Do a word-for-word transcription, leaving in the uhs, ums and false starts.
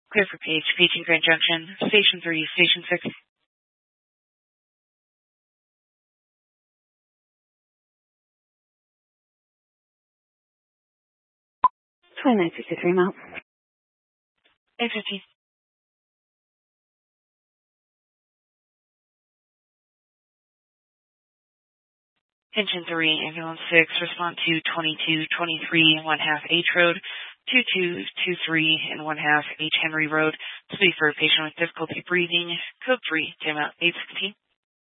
Clear for Page, Paging Grand Junction, Station three, Station six. twenty-nine sixty-three miles. eight fifteen. Engine three, Ambulance six, respond to twenty-two twenty-three and one half H Road, two two two three and one half H Henry Road. Speak for a patient with difficulty breathing. Code three, timeout eight sixteen.